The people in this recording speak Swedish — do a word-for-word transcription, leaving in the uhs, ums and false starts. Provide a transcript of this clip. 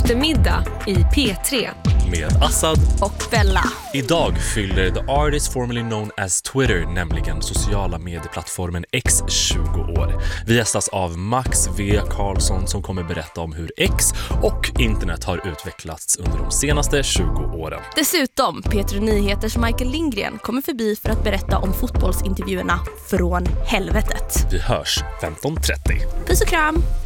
eftermiddag i P tre. Med Assad och Bella. Idag fyller the artist formerly known as Twitter, nämligen sociala medieplattformen X, tjugo år. Vi gästas av Max V. Karlsson som kommer berätta om hur X och internet har utvecklats under de senaste tjugo åren. Dessutom, P tre Nyheters Michael Lindgren kommer förbi för att berätta om fotbollsintervjuerna från helvetet. Vi hörs femton trettio. Puss och kram!